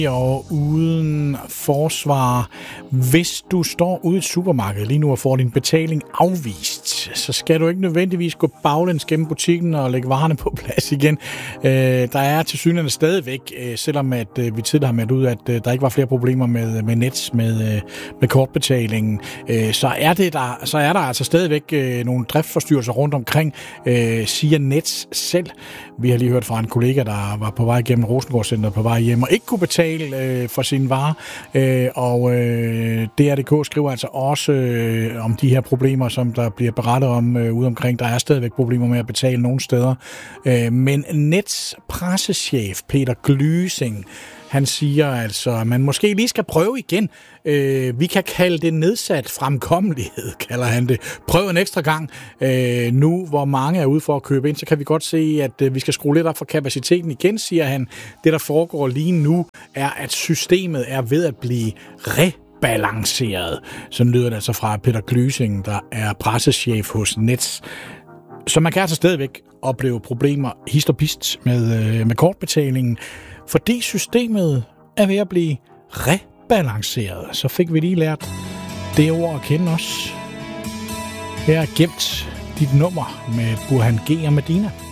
og uden forsvar. Hvis du står ude i et supermarked lige nu og får din betaling afvist, så skal du ikke nødvendigvis gå baglæns gennem butikken og lægge varerne på plads igen. Der er tilsyneladende stadigvæk, selvom at vi tidligere har meldt ud, at der ikke var flere problemer med Nets, med kortbetalingen, så er der altså stadigvæk nogle driftsforstyrrelser rundt omkring, siger Nets selv. Vi har lige hørt fra en kollega, der var på vej gennem Rosengårdscenteret på vej hjem og ikke kunne betale for sine varer. Og DR.dk skriver altså også om de her problemer, som der bliver berettet om ude omkring. Der er stadigvæk problemer med at betale nogle steder. Men Nets pressechef Peter Glysing, han siger altså, at man måske lige skal prøve igen. Vi kan kalde det nedsat fremkommelighed, kalder han det. Prøv en ekstra gang. Nu, hvor mange er ude for at købe ind, så kan vi godt se, at vi skal skrue lidt op for kapaciteten igen, siger han. Det, der foregår lige nu, er, at systemet er ved at blive rebalanceret. Sådan lyder det altså fra Peter Glysing, der er pressechef hos Nets. Så man kan altså stadigvæk opleve problemer hist og pist med kortbetalingen, fordi systemet er ved at blive rebalanceret. Så fik vi lige lært det ord at kende os. Her er gemt dit nummer med Burhan G og Medina.